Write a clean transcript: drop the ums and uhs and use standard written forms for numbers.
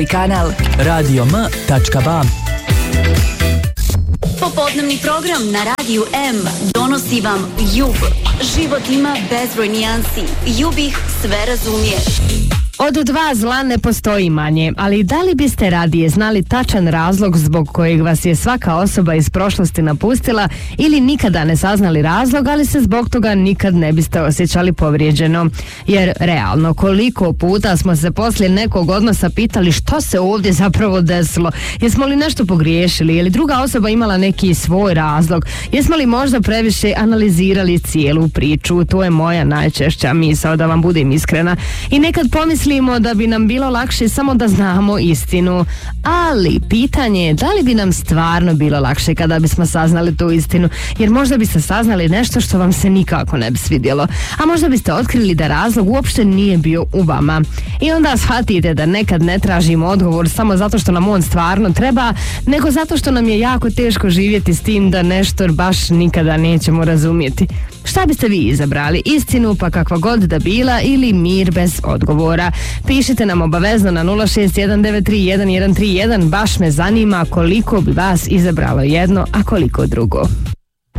Kanal Radio.m.ba. Popodnevni program na Radiju M donosi vam Jub. Život ima bezbroj nijansi. Jub ih sve razumije. Od dva zla ne postoji manje, ali da li biste radije znali tačan razlog zbog kojeg vas je svaka osoba iz prošlosti napustila ili nikada ne saznali razlog, ali se zbog toga nikad ne biste osjećali povrijeđeno? Jer realno, koliko puta smo se poslije nekog odnosa pitali što se ovdje zapravo desilo? Jesmo li nešto pogriješili? Je li druga osoba imala neki svoj razlog? Jesmo li možda previše analizirali cijelu priču? To je moja najčešća misao, da vam budem iskrena. I nekad pomislimo da bi nam bilo lakše samo da znamo istinu, ali pitanje je da li bi nam stvarno bilo lakše kada bismo saznali tu istinu, jer možda biste saznali nešto što vam se nikako ne bi svidjelo, a možda biste otkrili da razlog uopšte nije bio u vama. I onda shvatite da nekad ne tražimo odgovor samo zato što nam on stvarno treba, nego zato što nam je jako teško živjeti s tim da nešto baš nikada nećemo razumjeti. Šta biste vi izabrali? Istinu pa kakva god da bila ili mir bez odgovora? Pišite nam obavezno na 061931131. Baš me zanima koliko bi vas izabralo jedno, a koliko drugo.